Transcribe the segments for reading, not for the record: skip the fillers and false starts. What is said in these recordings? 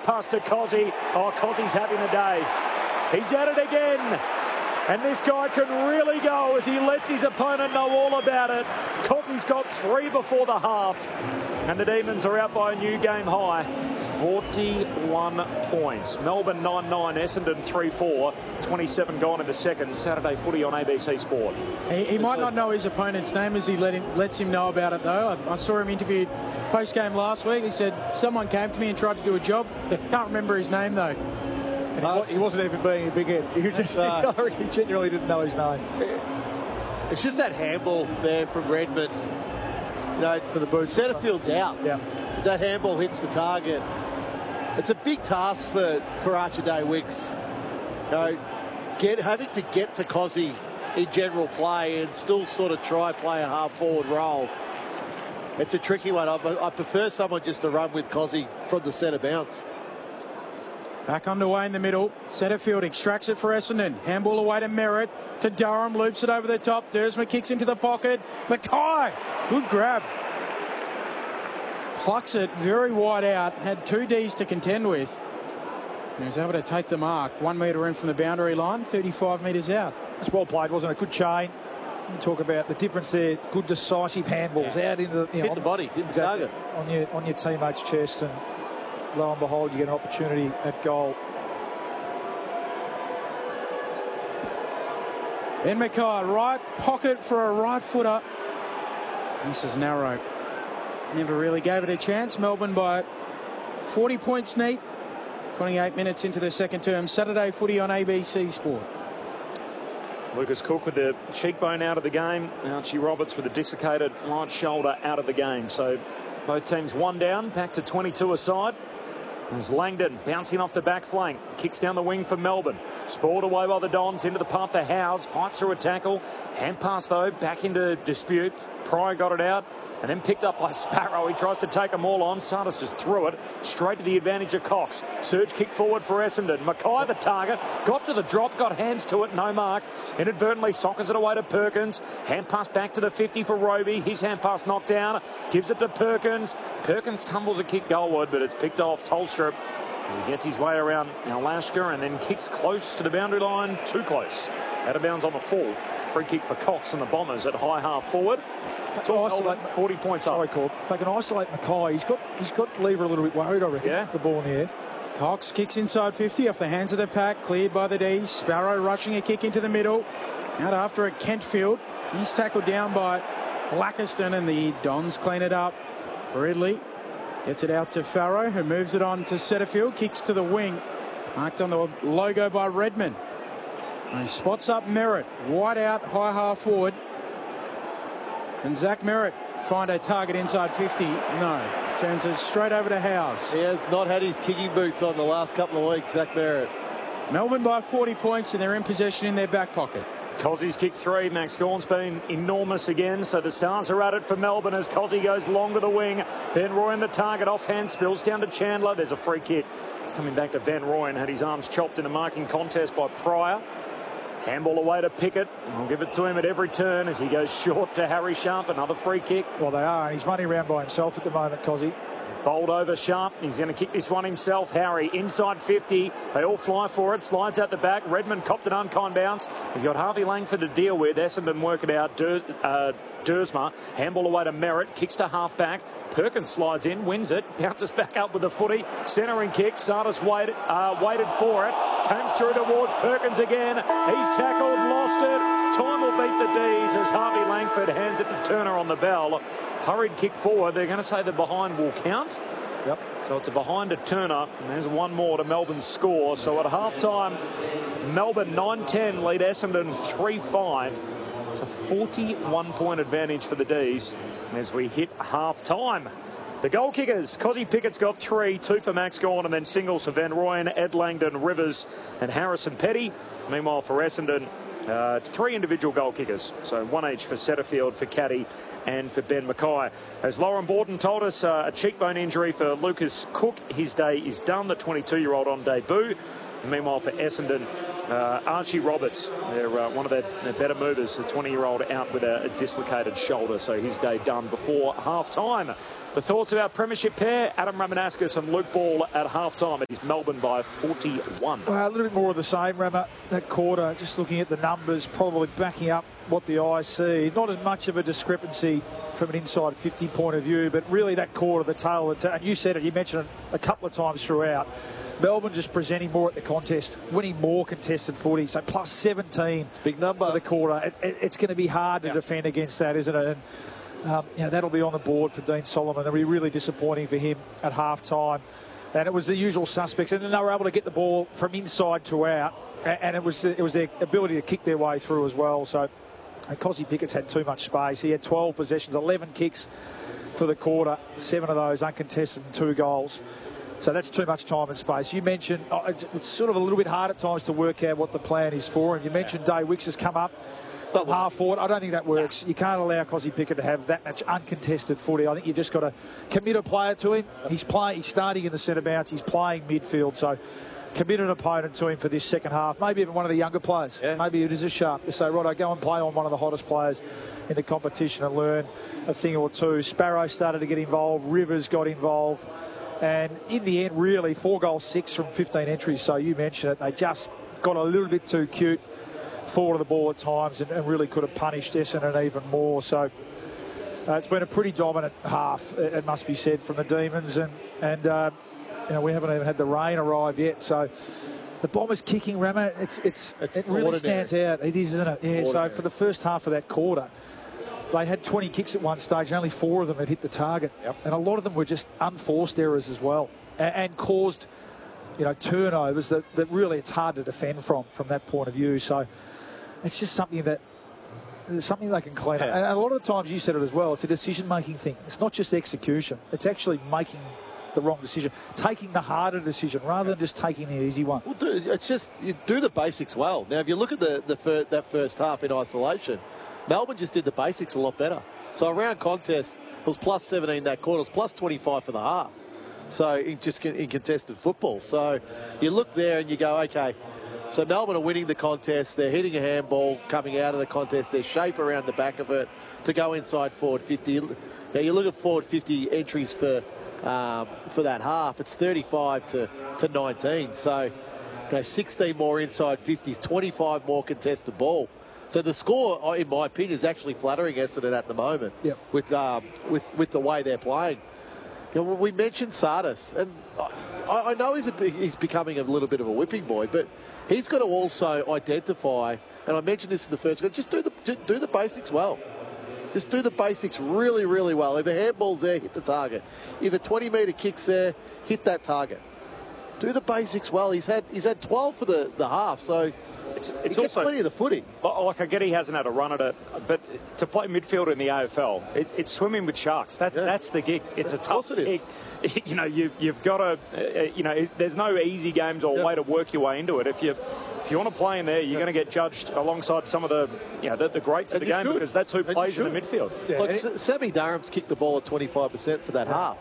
pass to Cozzy. Oh, Cozzy's having a day. He's at it again. And this guy can really go as he lets his opponent know all about it. Cozzy's got 3 before the half. And the Demons are out by a new game high. 41 points. Melbourne 9-9, Essendon 3-4. 27 gone in the second. Saturday footy on ABC Sport. He might not know his opponent's name as he lets him know about it, though. I saw him interviewed post-game last week. He said, someone came to me and tried to do a job. Can't remember his name, though. And he wasn't even being a big head. He was just, he genuinely didn't know his name. It's just that handball there from Redmond. You know, for the boots. Setterfield's out. Yeah. That handball hits the target. It's a big task for Archer Day Wicks. You know, having to get to Cozzy in general play and still sort of try play a half-forward role. It's a tricky one. I prefer someone just to run with Cozzy from the centre bounce. Back underway in the middle. Setterfield extracts it for Essendon. Handball away to Merritt. To Durham. Loops it over the top. Dersma kicks into the pocket. Mackay. Good grab. Plucks it very wide out. Had 2 Ds to contend with. He was able to take the mark. 1 metre in from the boundary line. 35 metres out. It's well played, wasn't it? Good chain. You talk about the difference there. Good decisive handballs out into the... hit the body. Hit the target. On your teammate's chest, and lo and behold, you get an opportunity at goal. Ben Mackay, right pocket for a right footer. This is narrow. Never really gave it a chance. Melbourne by 40 points neat. 28 minutes into the second term. Saturday footy on ABC Sport. Lucas Cook with the cheekbone out of the game. Archie Roberts with a dislocated right shoulder out of the game. So both teams 1 down, back to 22 aside. As Langdon bouncing off the back flank, kicks down the wing for Melbourne. Spoiled away by the Dons into the path to Howes, fights through a tackle. Hand pass though, back into dispute. Pryor got it out and then picked up by Sparrow. He tries to take them all on. Sardis just threw it straight to the advantage of Cox. Surge kick forward for Essendon. Mackay the target, got to the drop, got hands to it, no mark. Inadvertently sockers it away to Perkins. Hand pass back to the 50 for Roby. His hand pass knocked down, gives it to Perkins. Perkins tumbles a kick goalward, but it's picked off Tolstrup. He gets his way around Lashker and then kicks close to the boundary line, too close. Out of bounds on the full. Free kick for Cox and the Bombers at high half forward. Isolate 40 points up. Sorry, Corb. If they can isolate Mackay, he's got Lever a little bit worried, I reckon. Yeah. The ball in the air. Cox kicks inside 50 off the hands of the pack, cleared by the D's. Sparrow rushing a kick into the middle. Out after it, Kentfield. He's tackled down by Blackiston and the Dons clean it up. Ridley gets it out to Farrow, who moves it on to Setterfield, kicks to the wing. Marked on the logo by Redmond. And he spots up Merritt, wide out, high half forward. And Zach Merritt find a target inside 50. No. Turns it straight over to Howes. He has not had his kicking boots on the last couple of weeks, Zach Merritt. Melbourne by 40 points and they're in possession in their back pocket. Cozzy's kick 3. Max Gawn's been enormous again, so the Stars are at it for Melbourne as Cozzy goes long to the wing. Van Rooyen the target, offhand, spills down to Chandler. There's a free kick. It's coming back to Van Rooyen. Had his arms chopped in a marking contest by Pryor. Handball away to Pickett. I'll give it to him at every turn as he goes short to Harry Sharp. Another free kick. Well, they are. He's running around by himself at the moment, Cozzy. Bowled over Sharp. He's going to kick this one himself. Harry inside 50. They all fly for it. Slides out the back. Redmond copped an unkind bounce. He's got Harvey Langford to deal with. Essendon work it out. Dersma. Handball away to Merritt. Kicks to half back. Perkins slides in. Wins it. Bounces back up with the footy. Centering kick. Sardis waited for it. Came through towards Perkins again. He's tackled. Lost it. Time will beat the D's as Harvey Langford hands it to Turner on the bell. Hurried kick forward. They're going to say the behind will count. Yep. So it's a behind to Turner. And there's one more to Melbourne's score. So at half-time, Melbourne 9-10 lead Essendon 3-5. It's a 41-point advantage for the D's as we hit half-time. The goal kickers, Cozzy Pickett's got 3, 2 for Max Gawn, and then singles for Van Rooyen, Ed Langdon, Rivers and Harrison Petty. Meanwhile for Essendon, 3 individual goal kickers. So 1 each for Setterfield, for Caddy and for Ben Mackay. As Lauren Borden told us, a cheekbone injury for Lucas Cook. His day is done, the 22-year-old on debut. Meanwhile, for Essendon, Archie Roberts, they're one of their better movers, a 20-year-old out with a dislocated shoulder, so his day done before half-time. The thoughts about premiership pair, Adam Ramanauskas and Luke Ball at half-time. It's Melbourne by 41. Well, a little bit more of the same, Rama, that quarter. Just looking at the numbers, probably backing up what the eyes see. Not as much of a discrepancy from an inside 50 point of view, but really that quarter, the tail of the and you said it, you mentioned it a couple of times throughout. Melbourne just presenting more at the contest, winning more contested footy, so plus 17. It's a big number. For the quarter. It's going to be hard to defend against that, isn't it? And that'll be on the board for Dean Solomon. It'll be really disappointing for him at half-time. And it was the usual suspects. And then they were able to get the ball from inside to out. And it was their ability to kick their way through as well. So Cosy Pickett's had too much space. He had 12 possessions, 11 kicks for the quarter, 7 of those uncontested and 2 goals. So that's too much time and space. You mentioned it's sort of a little bit hard at times to work out what the plan is for him. You mentioned Day Wicks has come up half forward. I don't think that works. You can't allow Cosy Pickett to have that much uncontested footy. I think you've just got to commit a player to him. He's starting in the centre bounce. He's playing midfield. So commit an opponent to him for this second half. Maybe even one of the younger players. Yeah. Maybe it is a sharp to say, right, go and play on one of the hottest players in the competition and learn a thing or two. Sparrow started to get involved. Rivers got involved. And in the end, really, 4 goals, 6 from 15 entries. So you mentioned it. They just got a little bit too cute forward of the ball at times and really could have punished Essendon even more. So it's been a pretty dominant half, it must be said, from the Demons. And we haven't even had the rain arrive yet. So the Bombers kicking, Rama, it really stands out. It is, isn't it? Yeah, so for the first half of that quarter, they had 20 kicks at one stage, and only 4 of them had hit the target. Yep. And a lot of them were just unforced errors as well, and caused, turnovers that really it's hard to defend from that point of view. So it's just something they can clean up. And a lot of the times, you said it as well, it's a decision-making thing. It's not just execution. It's actually making the wrong decision, taking the harder decision rather than just taking the easy one. Well, it's just you do the basics well. Now, if you look at that first half in isolation, Melbourne just did the basics a lot better. So around contest, it was plus 17 that quarter. It was plus 25 for the half. So in contested football. So you look there and you go, okay, so Melbourne are winning the contest. They're hitting a handball coming out of the contest. There's shape around the back of it to go inside forward 50. Now you look at forward 50 entries for that half. It's 35 to 19. So 16 more inside 50s, 25 more contested ball. So the score, in my opinion, is actually flattering Essendon at the moment. Yep. With the way they're playing. We mentioned Sardis, and I know he's becoming a little bit of a whipping boy, but he's got to also identify. And I mentioned this in the first game. Just do the basics well. Just do the basics really, really well. If a handball's there, hit the target. If a 20-metre kick's there, hit that target. Do the basics well. He's had 12 for the half, so. It's also plenty of the footy. Like I get he hasn't had a run at it, but to play midfielder in the AFL, it's swimming with sharks. That's the gig. It's a tough gig. You've got to, there's no easy games or way to work your way into it. If you want to play in there, you're going to get judged alongside some of the greats of the game because that's who plays in the midfield. Yeah. Like Sammy Durham's kicked the ball at 25% for that half.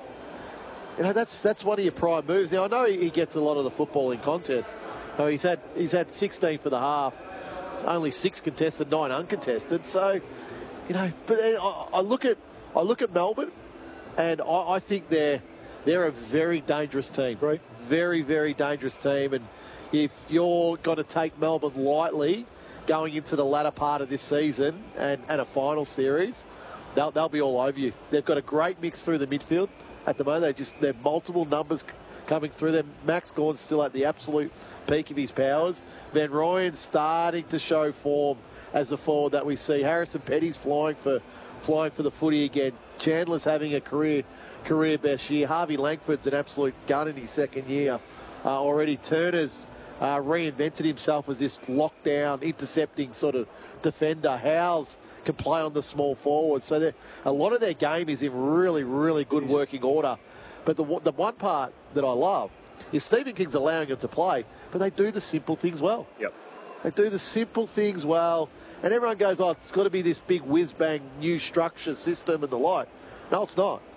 That's one of your prime moves. Now I know he gets a lot of the footballing contest. So he's had 16 for the half, only 6 contested, 9 uncontested. So, but I look at Melbourne, and I think they're a very dangerous team. Right. Very, very dangerous team. And if you're going to take Melbourne lightly going into the latter part of this season and a final series, they'll be all over you. They've got a great mix through the midfield at the moment. They're multiple numbers coming through them. Max Gawn's still at the absolute peak of his powers. Van Rooyen's starting to show form as the forward that we see. Harrison Petty's flying for the footy again. Chandler's having a career best year. Harvey Langford's an absolute gun in his second year already. Turner's reinvented himself as this lockdown, intercepting sort of defender. Howes can play on the small forward. So a lot of their game is in really, really good working order. But the one part that I love is Stephen King's allowing them to play, but they do the simple things well. Yep. They do the simple things well. And everyone goes, it's got to be this big whiz-bang new structure system and the like. No, it's not.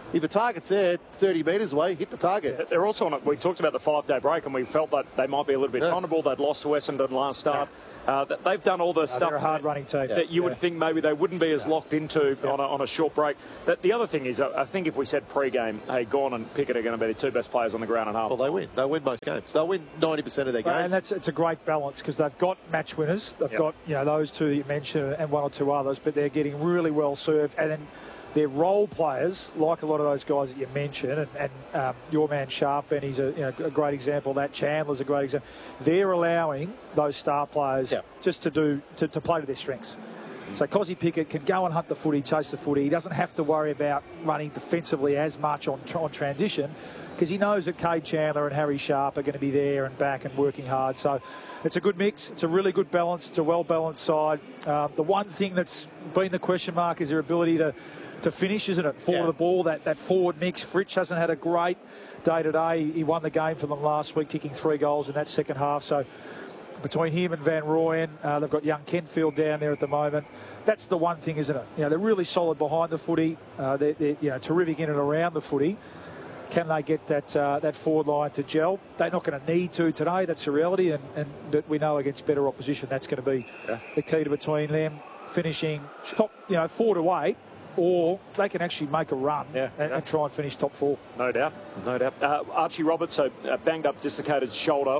If a target's there, 30 metres away, hit the target. They're also on it. We talked about the 5-day break, and we felt that they might be a little bit vulnerable. They'd lost to Essendon last start. They've done all the stuff. They're a hard-running team. That you would think maybe they wouldn't be as locked into on a short break. The other thing is, I think if we said pre-game, hey, Gawn and Pickett are going to be the two best players on the ground at half. Well, they win. They win most games. They'll win 90% of their games. And it's a great balance because they've got match winners. They've got those two that you mentioned and one or two others, but they're getting really well served. And then they're role players, like a lot of those guys that you mentioned, and your man Sharp, and he's a great example of that. Chandler's a great example. They're allowing those star players just to play to their strengths. So Cozzy Pickett can go and hunt the footy, chase the footy. He doesn't have to worry about running defensively as much on transition because he knows that Cade Chandler and Harry Sharp are going to be there and back and working hard. So it's a good mix. It's a really good balance. It's a well-balanced side. The one thing that's been the question mark is their ability to finish, isn't it? Forward of the ball, that forward mix. Fritsch hasn't had a great day today. He won the game for them last week, kicking 3 goals in that second half. So between him and Van Rooyen, they've got young Kentfield down there at the moment. That's the one thing, isn't it? They're really solid behind the footy. They're terrific in and around the footy. Can they get that forward line to gel? They're not going to need to today. That's the reality. But we know against better opposition, that's going to be the key to between them finishing top, 4 to 8. Or they can actually make a run and try and finish top 4. No doubt. Archie Roberts, a banged up, dislocated shoulder.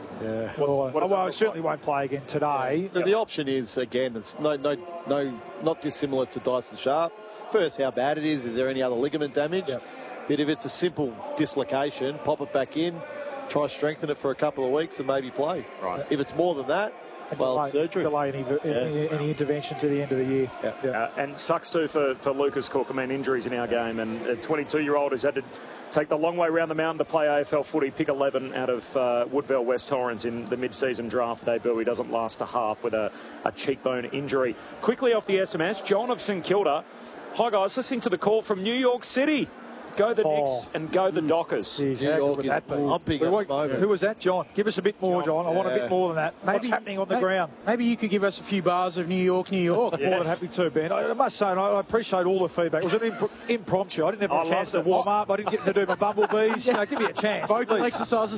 I certainly won't play again today. The option is, again, it's not dissimilar to Dyson Sharp. First, how bad it is. Is there any other ligament damage? Yep. But if it's a simple dislocation, pop it back in, try strengthen it for a couple of weeks and maybe play. Right. If it's more than that, it's surgery. Delay any intervention to the end of the year. And sucks too for Lucas Cook. I mean, injuries in our game, and a 22-year-old who's had to take the long way around the mountain to play AFL footy, pick 11 out of Woodville West Torrens in the mid-season draft debut. He doesn't last a half with a cheekbone injury. Quickly off the SMS, John of St Kilda. Hi guys, listening to the call from New York City. Go the Knicks and go the Dockers. Geez, how good would that be? Who was that, John? Give us a bit more, John. I want a bit more than that. What's happening on the ground? Maybe you could give us a few bars of New York. More than happy to, Ben. I must say, I appreciate all the feedback. It was an impromptu. I didn't have a chance to warm up. I didn't get to do my bumblebees. Give me a chance. Vocal exercises.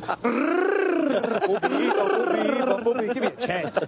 Give me a chance.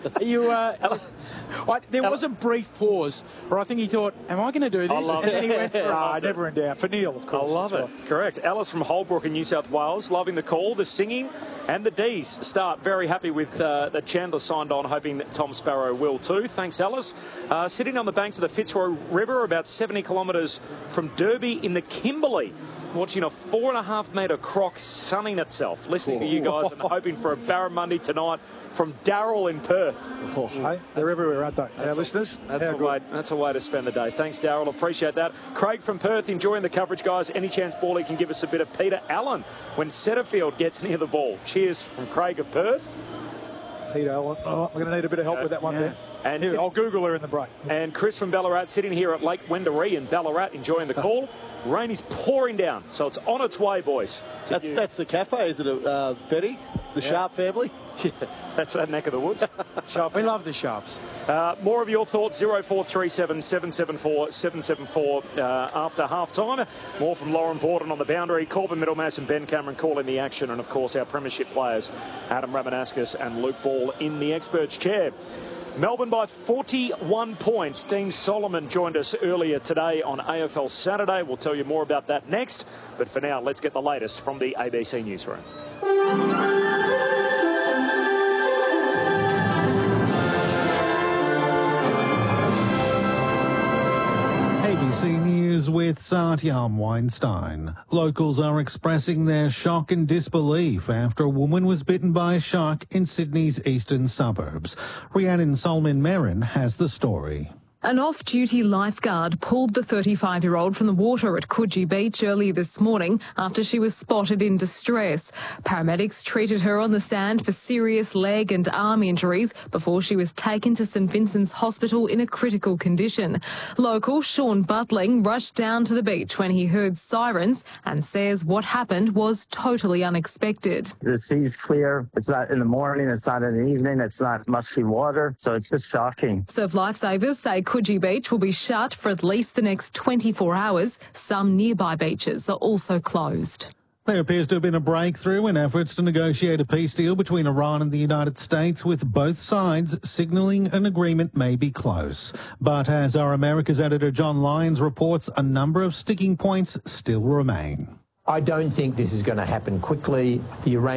There was a brief pause where I think he thought, am I going to do this? And then he went for it. Never in doubt. For Neil, of course. I love it. Correct. Alice from Holbrook in New South Wales, loving the call, the singing, and the D's start. Very happy with that Chandler signed on, hoping that Tom Sparrow will too. Thanks, Alice. Sitting on the banks of the Fitzroy River, about 70 kilometres from Derby in the Kimberley. Watching a 4.5 metre croc sunning itself. Listening to you guys and hoping for a Barramundi tonight from Darryl in Perth. Hey, they're everywhere, aren't they? Our listeners. That's a way to spend the day. Thanks, Darryl. Appreciate that. Craig from Perth, enjoying the coverage, guys. Any chance Bally can give us a bit of Peter Allen when Setterfield gets near the ball? Cheers from Craig of Perth. Peter Allen. I'm going to need a bit of help with that one there. And here, I'll Google her in the break. And Chris from Ballarat sitting here at Lake Wendouree in Ballarat, enjoying the call. Rain is pouring down, so it's on its way, boys. That's the cafe, isn't it, Betty? The Sharp family? Yeah, that's that neck of the woods. Sharp. We love the Sharps. More of your thoughts, 0437 774 774 after half-time. More from Lauren Borden on the boundary, Corbin Middlemass and Ben Cameron calling the action, and, of course, our premiership players, Adam Ramanaskas and Luke Ball in the experts' chair. Melbourne by 41 points. Dean Solomon joined us earlier today on AFL Saturday. We'll tell you more about that next. But for now, let's get the latest from the ABC Newsroom. ABC News with Satyam Weinstein. Locals are expressing their shock and disbelief after a woman was bitten by a shark in Sydney's eastern suburbs. Rhiannon Solomon-Merrin has the story. An off-duty lifeguard pulled the 35-year-old from the water at Coogee Beach early this morning after she was spotted in distress. Paramedics treated her on the stand for serious leg and arm injuries before she was taken to St Vincent's Hospital in a critical condition. Local Sean Butling rushed down to the beach when he heard sirens and says what happened was totally unexpected. The sea's clear. It's not in the morning. It's not in the evening. It's not musky water. So it's just shocking. Surf Lifesavers say Coogee Beach will be shut for at least the next 24 hours. Some nearby beaches are also closed. There appears to have been a breakthrough in efforts to negotiate a peace deal between Iran and the United States, with both sides signalling an agreement may be close. But as our America's editor John Lyons reports, a number of sticking points still remain. I don't think this is going to happen quickly. The Iranian